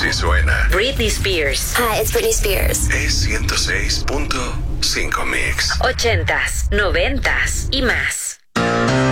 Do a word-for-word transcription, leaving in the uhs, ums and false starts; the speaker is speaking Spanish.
Así suena Britney Spears. Hi, it's Britney Spears. Es ciento seis punto cinco Mix. Ochentas, noventas y más.